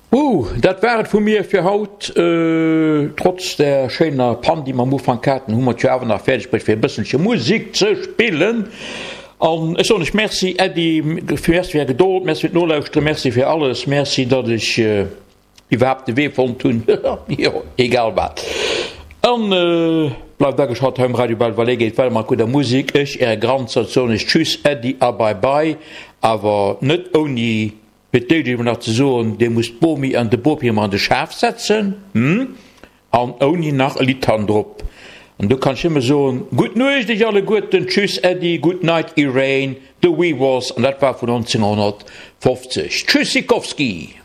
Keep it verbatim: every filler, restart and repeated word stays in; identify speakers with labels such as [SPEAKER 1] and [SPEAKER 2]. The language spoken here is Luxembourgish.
[SPEAKER 1] Uh, dat wäret vu mir fir Haut äh, trotz der schöner Pan, die man mo van Karten hummer awer nach fertig fir bëssensche Musik ze spielen. An so nicht Merci Eddie fir geduld, Merci no lausstre, Merci fir alles, Merci dat ich äh, überhaupt de wee von tun ja, egal wat. An äh, bleif da geschat hem Radio Balvalet geht weil man gut der Musik ich er Grand so nicht tschüss Eddie a bye bye, aber net oni beteet nach ze zoen, de moest Bomi an de Bob hier aan de schaaf setzen, hm? An oni nach Litan drop. En du kannst immer zoen, goed neus dich alle guten, tschüss Eddie, good night Irene, the We Was, en dat war von neunzehnhundertfünfzig. Tschüss Sikowski.